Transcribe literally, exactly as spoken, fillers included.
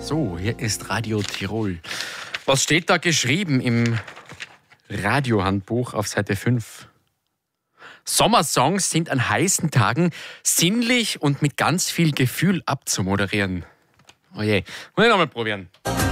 So, hier ist Radio Tirol. Was steht da geschrieben im Radiohandbuch auf Seite fünf? Sommersongs sind an heißen Tagen sinnlich und mit ganz viel Gefühl abzumoderieren. Oh je, muss ich nochmal probieren.